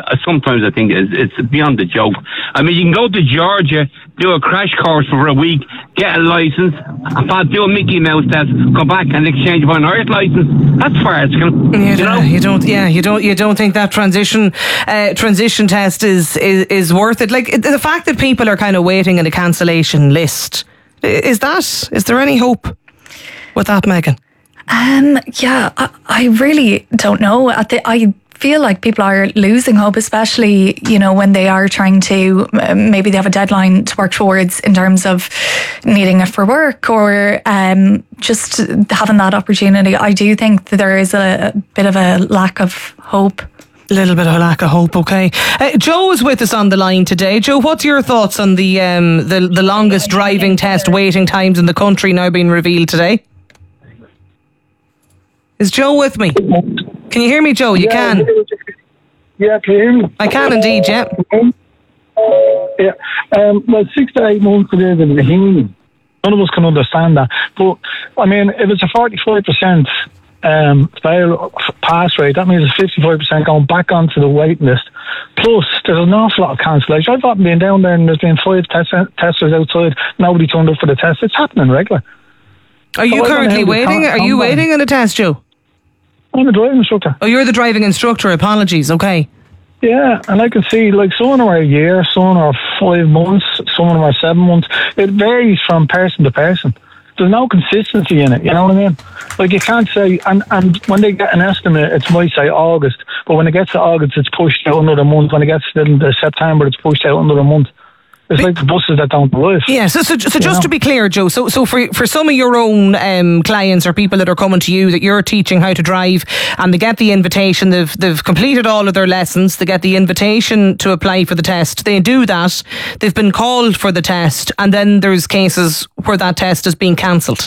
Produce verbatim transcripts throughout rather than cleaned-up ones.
uh, sometimes I think it's, it's beyond the joke. I mean, you can go to Georgia, do a crash course for a week, get a license, and pass, do a Mickey Mouse test, come back and exchange for an Irish license. That's farcical. You, you know, know, you don't. Yeah, you don't. You don't think that transition uh, transition test is, is is worth it? Like the fact that people are kind of waiting in a cancellation list. Is that? Is there any hope with that, Megan? Um. Yeah, I, I really don't know. I, th- I feel like people are losing hope, especially, you know, when they are trying to, maybe they have a deadline to work towards in terms of needing it for work or um, just having that opportunity. I do think that there is a, a bit of a lack of hope. A little bit of a lack of hope, okay. Uh, Joe is with us on the line today. Joe, what's your thoughts on the, um, the, the longest driving test waiting times in the country now being revealed today? Is Joe with me? Can you hear me, Joe? You yeah, can. Yeah, can you hear me? I can indeed, yeah. Yeah, um, well, six to eight months it is in the healing. None of us can understand that. But, I mean, if it's a forty-five percent um, fail pass rate, that means it's fifty-five percent going back onto the waiting list. Plus, there's an awful lot of cancellation. I've often been down there and there's been five test- testers outside. Nobody turned up for the test. It's happening regular. Are you so currently waiting? Are you waiting on a test, Joe? I'm a driving instructor. Oh, you're the driving instructor. Apologies. Okay. Yeah, and I can see, like, some of them are a year, some of them are five months, some of them are seven months. It varies from person to person. There's no consistency in it, you know what I mean? Like, you can't say, and, and when they get an estimate, it might say August, but when it gets to August, it's pushed out another month. When it gets to September, it's pushed out another month. It's like the buses that don't arrive. Yeah, so so, so just know? to be clear, Joe, so so for for some of your own um, clients or people that are coming to you that you're teaching how to drive and they get the invitation, they've they've completed all of their lessons, they get the invitation to apply for the test, they do that, they've been called for the test, and then there's cases where that test is being cancelled.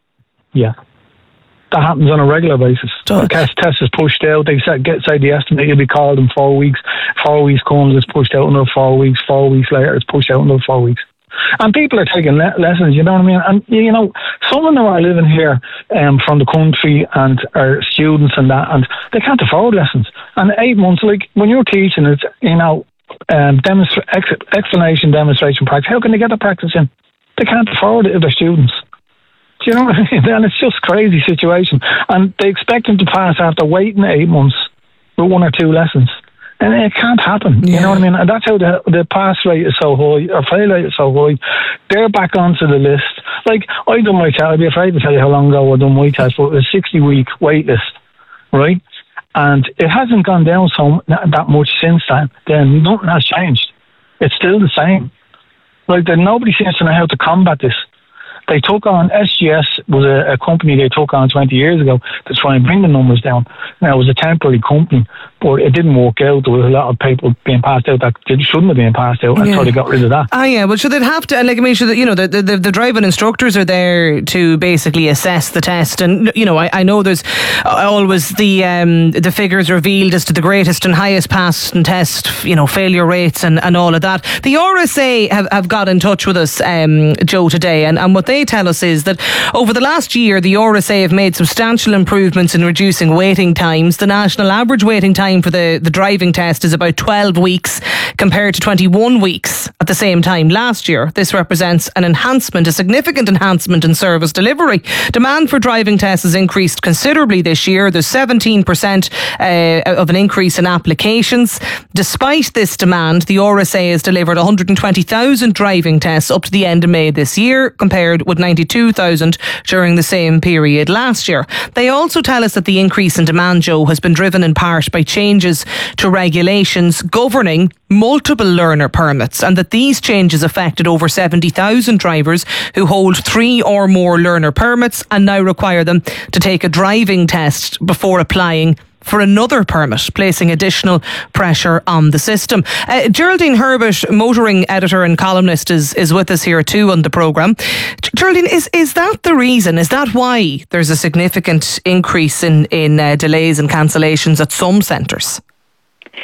Yeah. That happens on a regular basis. The test, test is pushed out. They say, get, say the estimate, you'll be called in four weeks. Four weeks comes, it's pushed out another four weeks. Four weeks later, it's pushed out another four weeks. And people are taking le- lessons, you know what I mean? And, you know, some of them are living here um, from the country and are students and that, and they can't afford lessons. And eight months, like, when you're teaching, it's, you know, um, demonstra- ex- explanation, demonstration, practice. How can they get the practice in? They can't afford it if they're students. Do you know what I mean? And it's just a crazy situation. And they expect them to pass after waiting eight months with one or two lessons. And it can't happen. Yeah. You know what I mean? And that's how the, the pass rate is so high, or fail rate is so high. They're back onto the list. Like, I done my test, I'd be afraid to tell you how long ago I done my test, but it was a sixty week wait list, right? And it hasn't gone down so that much since then. Then nothing has changed. It's still the same. Like, then nobody seems to know how to combat this. They took on, S G S was a, a company they took on twenty years ago to try and bring the numbers down. Now, it was a temporary company, but it didn't work out. There was a lot of people being passed out that shouldn't have been passed out, and yeah. so they got rid of that. Ah, yeah, well, so they'd have to, like, I mean, so that, you know, the, the, the driving instructors are there to basically assess the test. And, you know, I, I know there's always the um, the figures revealed as to the greatest and highest pass and test, you know, failure rates and, and all of that. The R S A have, have got in touch with us, um, Joe, today, and, and what they tell us is that over the last year, the R S A have made substantial improvements in reducing waiting times. The national average waiting time for the, the driving test is about twelve weeks compared to twenty-one weeks at the same time last year. This represents an enhancement, a significant enhancement in service delivery. Demand for driving tests has increased considerably this year. There's seventeen percent uh, of an increase in applications. Despite this demand, the R S A has delivered one hundred twenty thousand driving tests up to the end of May this year, compared with ninety-two thousand during the same period last year. They also tell us that the increase in demand, Joe, has been driven in part by changes to regulations governing multiple learner permits, and that these changes affected over seventy thousand drivers who hold three or more learner permits and now require them to take a driving test before applying for another permit, placing additional pressure on the system. Uh, Geraldine Herbert, motoring editor and columnist, is, is with us here too on the programme. Geraldine, is, is that the reason? Is that why there's a significant increase in, in uh, delays and cancellations at some centres?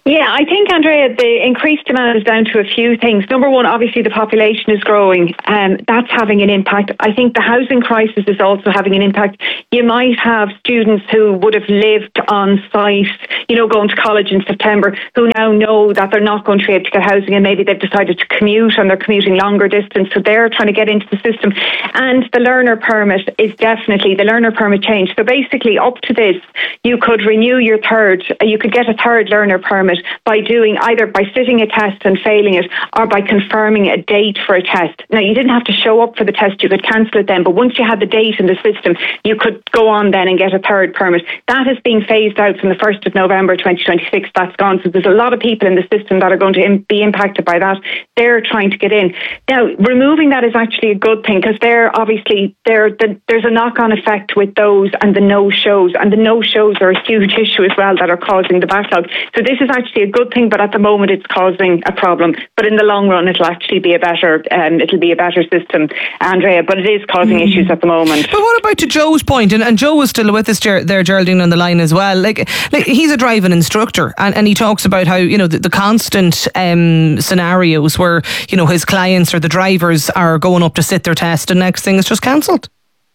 Yeah, I think, Andrea, the increased demand is down to a few things. Number one, obviously the population is growing, and um, that's having an impact. I think the housing crisis is also having an impact. You might have students who would have lived on site, you know, going to college in September, who now know that they're not going to be able to get housing, and maybe they've decided to commute and they're commuting longer distance, so they're trying to get into the system. And the learner permit is definitely, the learner permit change. So basically, up to this, you could renew your third, you could get a third learner permit by doing either by sitting a test and failing it, or by confirming a date for a test. Now, you didn't have to show up for the test, you could cancel it then, but once you had the date in the system, you could go on then and get a third permit. That is being phased out from the first of November twenty twenty-six. That's gone. So there's a lot of people in the system that are going to im- be impacted by that. They're trying to get in. Now, removing that is actually a good thing, because they're obviously, they're, the, there's a knock-on effect with those and the no-shows, and the no-shows are a huge issue as well that are causing the backlog. So this is actually a good thing, but at the moment it's causing a problem. But in the long run, it'll actually be a better, um, it'll be a better system, Andrea. But it is causing mm. issues at the moment. But what about to Joe's point? And, and Joe was still with us Ger- there, Geraldine, on the line as well. Like, like he's a driving instructor, and, and he talks about how, you know, the, the constant um, scenarios where, you know, his clients or the drivers are going up to sit their test, and next thing is just cancelled.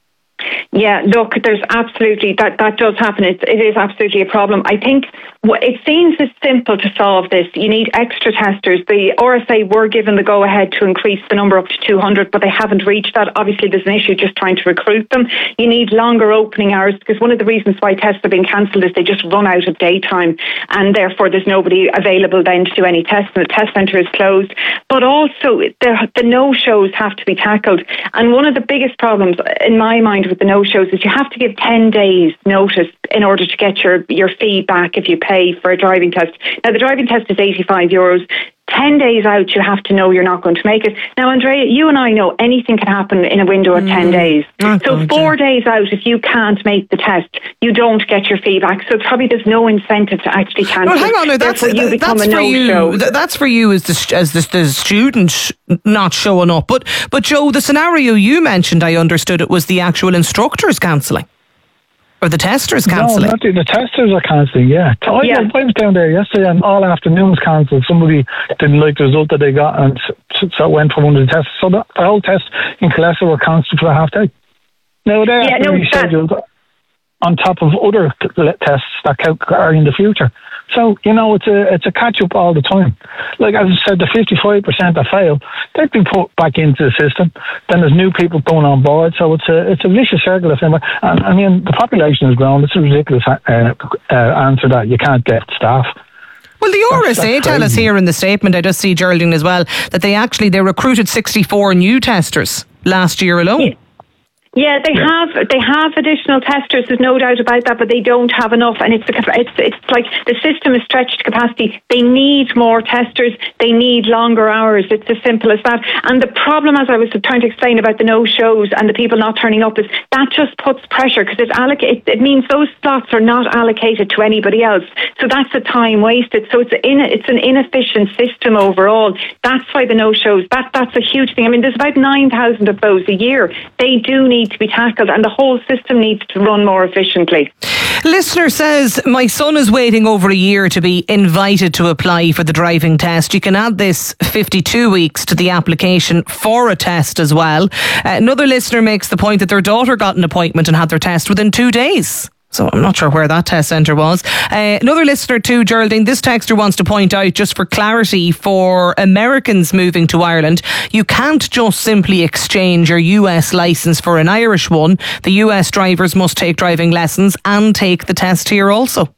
Yeah, look, there's absolutely, that, that does happen. It, it is absolutely a problem. I think it seems as simple to solve this. You need extra testers. The R S A were given the go-ahead to increase the number up to two hundred, but they haven't reached that. Obviously, there's an issue just trying to recruit them. You need longer opening hours, because one of the reasons why tests are being cancelled is they just run out of daytime, and therefore there's nobody available then to do any tests, and the test centre is closed. But also, the, the no-shows have to be tackled. And one of the biggest problems, in my mind, with the no-shows is you have to give ten days notice in order to get your, your fee back if you pay for a driving test. Now, the driving test is eighty-five euros. ten days out, you have to know you're not going to make it. Now, Andrea, you and I know anything can happen in a window of mm. ten days. Oh, so God, four yeah. days out, if you can't make the test, you don't get your fee back. So probably there's no incentive to actually cancel. Well, hang on, now, that's, you become that's, a for no-show. you, that's for you as the, as the, the student not showing up. But, but Joe, the scenario you mentioned, I understood it was the actual instructors cancelling. Or the testers cancelling? No, not the, the testers are cancelling, yeah. I, yeah. I was down there yesterday and all afternoon was cancelled. Somebody didn't like the result that they got, and so it went for one of the tests. So the, the whole test in Killessa were cancelled for a half day. Now they're yeah, no, rescheduled on top of other tests that are in the future. So, you know, it's a it's a catch-up all the time. Like, as I said, the fifty-five percent that fail, they've been put back into the system. Then there's new people going on board. So it's a it's a vicious circle of things. And, I mean, the population has grown. It's a ridiculous uh, uh, answer that you can't get staff. Well, the R S A tell us here in the statement, I just see Geraldine as well, that they actually, they recruited sixty-four new testers last year alone. Yeah. Yeah, they yeah. have they have additional testers. There's no doubt about that, but they don't have enough, and it's it's it's like the system is stretched to capacity. They need more testers. They need longer hours. It's as simple as that. And the problem, as I was trying to explain about the no shows and the people not turning up, is that just puts pressure, because it alloc- it, it means those slots are not allocated to anybody else. So that's a time wasted. So it's in it's an inefficient system overall. That's why the no shows. That that's a huge thing. I mean, there's about nine thousand of those a year. They do need to be tackled, and the whole system needs to run more efficiently. Listener says, my son is waiting over a year to be invited to apply for the driving test. You can add this fifty-two weeks to the application for a test as well. Uh, another listener makes the point that their daughter got an appointment and had their test within two days. So I'm not sure where that test centre was. Uh, another listener too, Geraldine, this texter wants to point out, just for clarity, for Americans moving to Ireland, you can't just simply exchange your U S licence for an Irish one. The U S drivers must take driving lessons and take the test here also.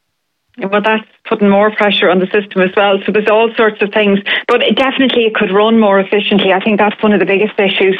Well, that's putting more pressure on the system as well. So there's all sorts of things. But it definitely it could run more efficiently. I think that's one of the biggest issues.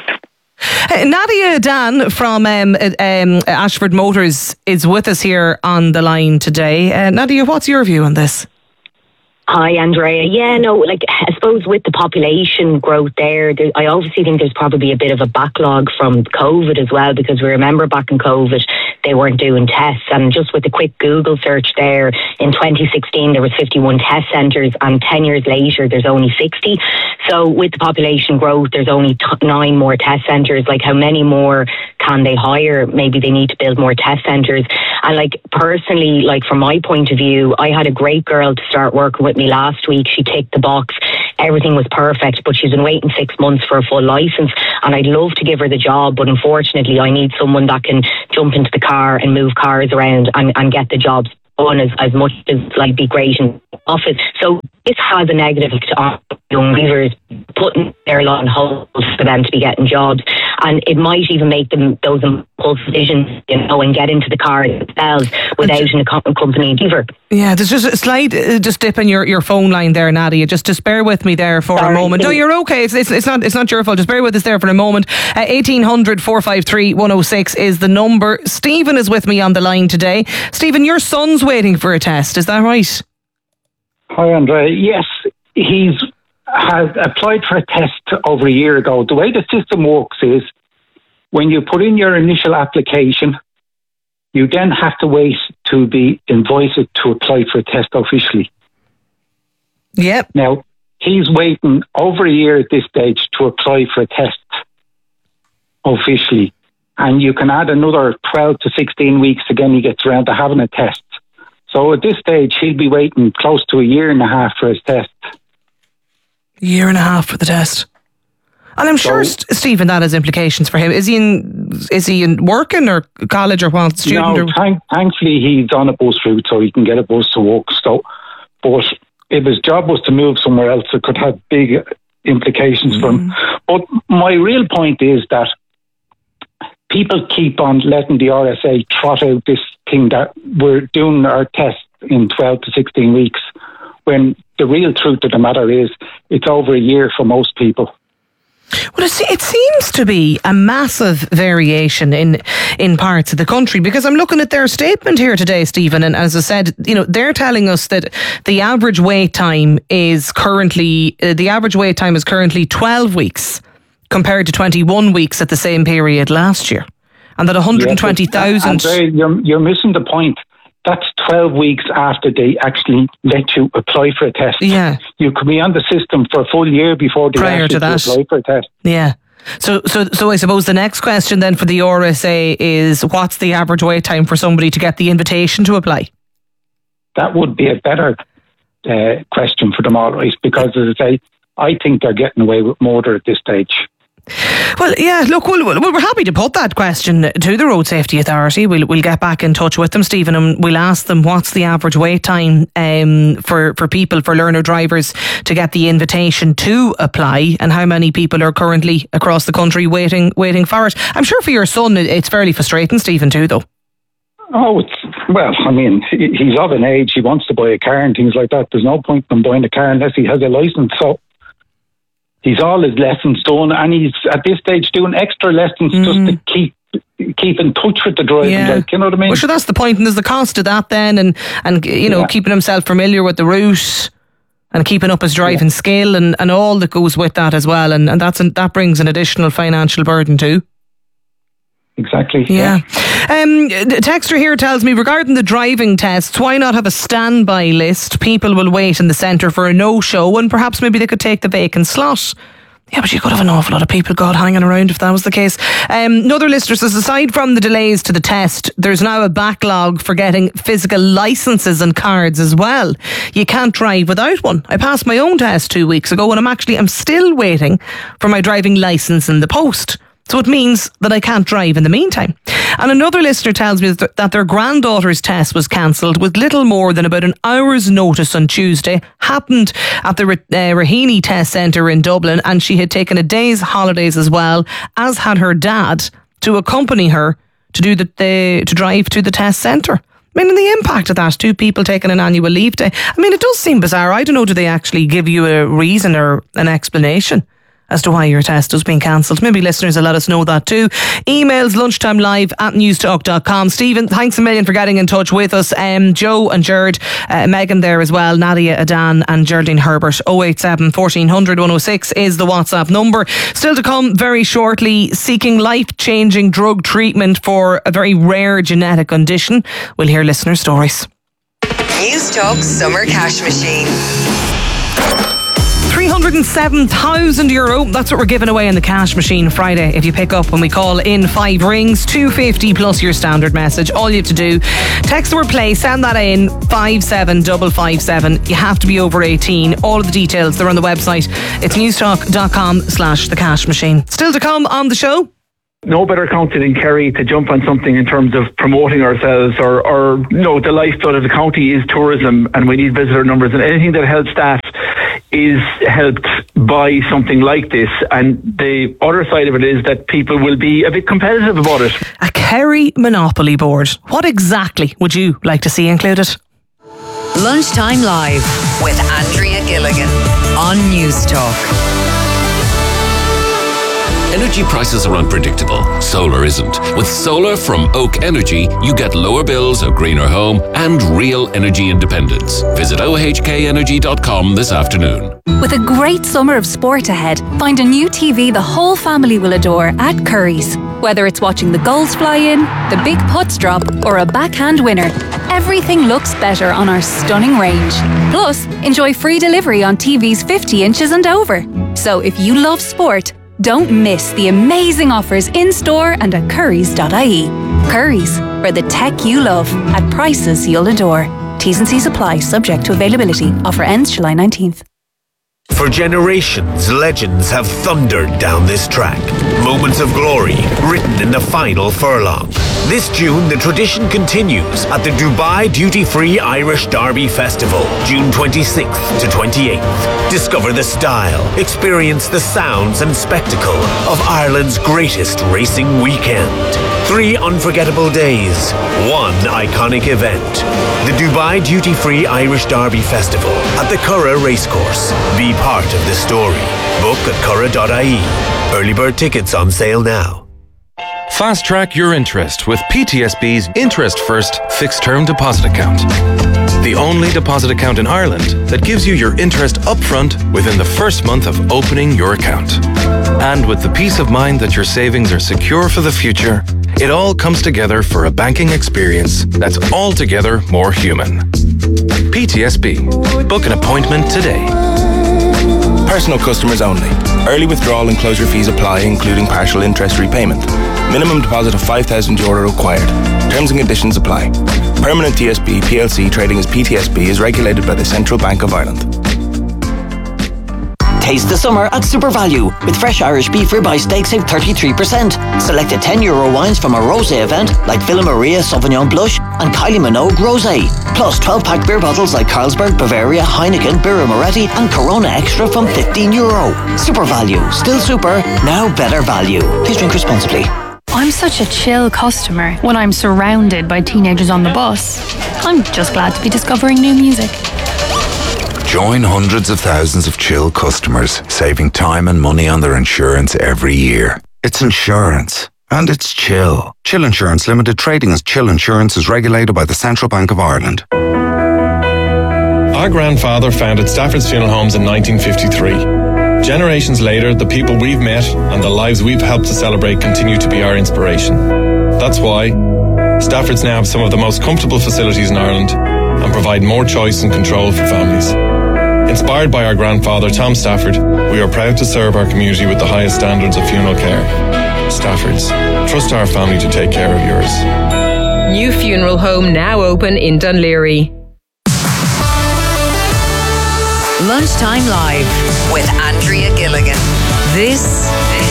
Uh, Nadia Dan from um, um, Ashford Motors is with us here on the line today. Uh, Nadia, what's your view on this? Hi, Andrea. Yeah, no, like, I suppose with the population growth there, there, I obviously think there's probably a bit of a backlog from COVID as well, because we remember back in COVID, they weren't doing tests. And just with the quick Google search there, in twenty sixteen, there was fifty-one test centres, and ten years later, there's only sixty. So with the population growth, there's only t- nine more test centres. Like, how many more can they hire? Maybe they need to build more test centres. And like, personally, like, from my point of view, I had a great girl to start working with me last week. She ticked the box. Everything was perfect, but she's been waiting six months for a full licence, and I'd love to give her the job, but unfortunately I need someone that can jump into the car and move cars around and, and get the jobs done as, as much as like be great in office. So this has a negative effect on young drivers, putting their lot on hold for them to be getting jobs, and it might even make them those impulse decisions, you know, and get into the car themselves without an accompanying driver. Yeah, there's just a slight uh, just dip in your, your phone line there, Nadia. Just just bear with me there for Sorry, a moment. No, you're okay. It's, it's it's not it's not your fault. Just bear with us there for a moment. Uh, eighteen hundred, four five three, one oh six is the number. Stephen is with me on the line today. Stephen, your son's waiting for a test. Is that right? Hi, Andrea. Yes, he's has applied for a test over a year ago. The way the system works is, when you put in your initial application, you then have to wait to be invited to apply for a test officially. Yep. Now, he's waiting over a year at this stage to apply for a test officially. And you can add another twelve to sixteen weeks again, he gets around to having a test. So at this stage, he'll be waiting close to a year and a half for his test. Year and a half for the test. And I'm sure, so, Stephen, that has implications for him. Is he in is he in working or college or what? Student? No, or? Thank, thankfully he's on a bus route, so he can get a bus to work. So, but if his job was to move somewhere else, it could have big implications mm. for him. But my real point is that people keep on letting the R S A trot out this thing that we're doing our test in twelve to sixteen weeks, when the real truth of the matter is it's over a year for most people. Well, it seems to be a massive variation in in parts of the country, because I'm looking at their statement here today, Stephen, and as I said, you know, they're telling us that the average wait time is currently uh, the average wait time is currently twelve weeks compared to twenty-one weeks at the same period last year, and that one hundred twenty thousand. Yeah, you're you're missing the point. That's twelve weeks after they actually let you apply for a test. Yeah. You could be on the system for a full year before they Prior actually to that. apply for a test. Yeah. So, so, so I suppose the next question then for the R S A is, what's the average wait time for somebody to get the invitation to apply? That would be a better uh, question for them, all right, because as I say, I think they're getting away with murder at this stage. Well, yeah, look, we'll, we're happy to put that question to the Road Safety Authority. We'll we'll get back in touch with them, Stephen, and we'll ask them what's the average wait time um, for, for people, for learner drivers, to get the invitation to apply, and how many people are currently across the country waiting waiting for it. I'm sure for your son it's fairly frustrating, Stephen, too, though. Oh, it's, well, I mean, he's of an age, he wants to buy a car and things like that. There's no point in buying a car unless he has a licence, so he's all his lessons done, and he's at this stage doing extra lessons mm. just to keep keep in touch with the driving. Yeah. Like, you know what I mean? Well, sure, that's the point, and there's the cost of that then, and and you know, yeah. keeping himself familiar with the route and keeping up his driving yeah. skill, and, and all that goes with that as well, and and that's an, that brings an additional financial burden too. Exactly. Yeah. yeah. Um, Texter here tells me, regarding the driving tests, why not have a standby list? People will wait in the centre for a no-show, and perhaps maybe they could take the vacant slot. Yeah, but you could have an awful lot of people, God, hanging around if that was the case. Um, another listener says, aside from the delays to the test, there's now a backlog for getting physical licences and cards as well. You can't drive without one. I passed my own test two weeks ago, and I'm actually, I'm still waiting for my driving licence in the post. So it means that I can't drive in the meantime. And another listener tells me that their granddaughter's test was cancelled with little more than about an hour's notice on Tuesday. Happened at the uh, Raheny Test Centre in Dublin, and she had taken a day's holidays as well, as had her dad, to accompany her to do the, the to drive to the test centre. I mean, and the impact of that, two people taking an annual leave day. I mean, it does seem bizarre. I don't know, do they actually give you a reason or an explanation as to why your test has been cancelled. Maybe listeners will let us know that too. Emails lunchtimelive at newstalk dot com. Stephen, thanks a million for getting in touch with us. Um, Joe and Jared, uh, Megan there as well, Nadia, Adan and Geraldine Herbert. oh eight seven, fourteen hundred, one oh six is the WhatsApp number. Still to come very shortly, seeking life-changing drug treatment for a very rare genetic condition. We'll hear listener stories. Newstalk Summer Cash Machine. three hundred seven thousand euro. That's what we're giving away in the cash machine Friday. If you pick up when we call in five rings, two hundred fifty plus your standard message. All you have to do, text the word play, send that in, five seven five five seven. You have to be over eighteen. All of the details, they're on the website. It's newstalk dot com slash the cash machine. Still to come on the show. No better county than Kerry to jump on something in terms of promoting ourselves, or, or you know, the lifeblood of the county is tourism, and we need visitor numbers, and anything that helps that is helped by something like this. And the other side of it is that people will be a bit competitive about it. A Kerry Monopoly board. What exactly would you like to see included? Lunchtime Live with Andrea Gilligan on Newstalk. Energy prices are unpredictable. Solar isn't. With solar from Oak Energy, you get lower bills, a greener home, and real energy independence. Visit O H K energy dot com this afternoon. With a great summer of sport ahead, find a new T V the whole family will adore at Curry's. Whether it's watching the goals fly in, the big putts drop, or a backhand winner, everything looks better on our stunning range. Plus, enjoy free delivery on T Vs fifty inches and over. So if you love sport, don't miss the amazing offers in-store and at currys dot I E. Currys, for the tech you love at prices you'll adore. T's and C's apply, subject to availability. Offer ends July nineteenth. For generations, legends have thundered down this track. Moments of glory written in the final furlong. This June, the tradition continues at the Dubai Duty Free Irish Derby Festival, June twenty-sixth to twenty-eighth. Discover the style, experience the sounds and spectacle of Ireland's greatest racing weekend. Three unforgettable days, one iconic event. The Dubai Duty Free Irish Derby Festival at the Curragh Racecourse. Be part of the story. Book at curragh dot I E. Early bird tickets on sale now. Fast track your interest with P T S B's Interest First Fixed Term Deposit Account. The only deposit account in Ireland that gives you your interest upfront within the first month of opening your account. And with the peace of mind that your savings are secure for the future, it all comes together for a banking experience that's altogether more human. P T S B. Book an appointment today. Personal customers only. Early withdrawal and closure fees apply, including partial interest repayment. Minimum deposit of five thousand euro required. Terms and conditions apply. Permanent T S B P L C trading as P T S B is regulated by the Central Bank of Ireland. Taste the summer at Super Value. With fresh Irish beef ribeye steak, save thirty-three percent. Selected ten euro wines from a rosé event like Villa Maria Sauvignon Blush and Kylie Minogue Rosé. Plus twelve pack beer bottles like Carlsberg, Bavaria, Heineken, Birra Moretti and Corona Extra from fifteen euro. Super Value. Still super, now better value. Please drink responsibly. I'm such a chill customer when I'm surrounded by teenagers on the bus. I'm just glad to be discovering new music. Join hundreds of thousands of Chill customers, saving time and money on their insurance every year. It's insurance. And it's Chill. Chill Insurance Limited, trading as Chill Insurance, is regulated by the Central Bank of Ireland. Our grandfather founded Stafford's Funeral Homes in nineteen fifty-three. Generations later, the people we've met and the lives we've helped to celebrate continue to be our inspiration. That's why Stafford's now have some of the most comfortable facilities in Ireland and provide more choice and control for families. Inspired by our grandfather, Tom Stafford, we are proud to serve our community with the highest standards of funeral care. Stafford's. Trust our family to take care of yours. New funeral home now open in Dunleary. Lunchtime Live with Andrea Gilligan. This